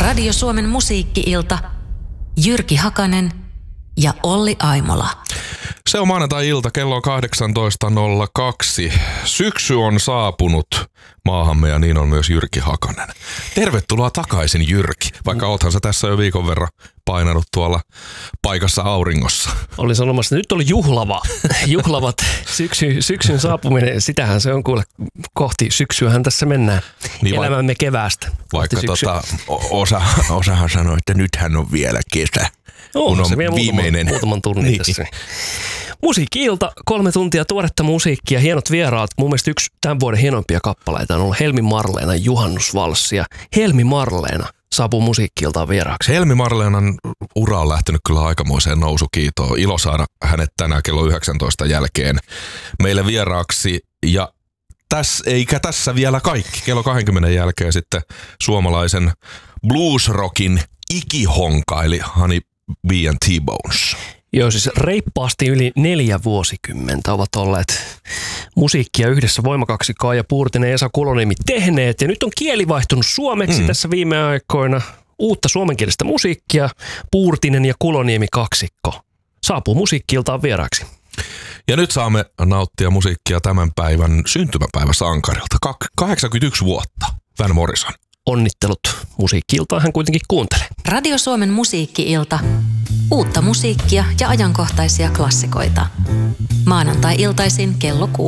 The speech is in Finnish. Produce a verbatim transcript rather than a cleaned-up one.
Radio Suomen musiikki-ilta, Jyrki Hakanen ja Olli Aimola. Se on maanantai-ilta, kello on kahdeksantoista nolla kaksi. Syksy on saapunut maahamme ja niin on myös Jyrki Hakanen. Tervetuloa takaisin, Jyrki, vaikka oothan sä tässä jo viikon verran painanut tuolla paikassa auringossa. Olin sanomassa, että nyt oli juhlava, juhlavat syksy, syksyn saapuminen. Sitähän se on, kuule, kohti syksyähän tässä mennään, niin elämämme va- keväästä. Vaikka tota, osa, osahan sanoi, että nythän on vielä kesä. No, kun on se vielä viimeinen. Muutaman, muutaman tunnin niin. tässä. Musiikki-ilta, kolme tuntia tuoretta musiikkia, hienot vieraat. Mun mielestä yksi tämän vuoden hienoimpia kappaleita on ollut Helmi Marleena Juhannusvalssi. Ja Helmi Marleena saapuu Musiikki-iltaan vieraaksi. Helmi Marleenan ura on lähtenyt kyllä aikamoiseen nousukiitoon. Ilo saada hänet tänään kello yhdeksäntoista jälkeen meille vieraaksi. Ja tässä, eikä tässä vielä kaikki. Kello kaksikymmentä jälkeen sitten suomalaisen bluesrockin ikihonka, eli Honey Bee and T-Bones. Joo, siis reippaasti yli neljä vuosikymmentä ovat olleet musiikkia yhdessä voimakaksi Kaija Puurtinen ja Esa Kuloniemi tehneet. Ja nyt on kieli vaihtunut suomeksi mm. tässä viime aikoina. Uutta suomenkielistä musiikkia, Puurtinen ja Kuloniemi kaksikko saapuu Musiikki-iltaan vieraaksi. Ja nyt saamme nauttia musiikkia tämän päivän syntymäpäiväsankarilta. kahdeksankymmentäyksi vuotta, Van Morrison. Onnittelut, Musiikki-iltaan hän kuitenkin kuuntelee. Radio Suomen musiikki-ilta. Uutta musiikkia ja ajankohtaisia klassikoita. Maanantai-iltaisin kello kuusi.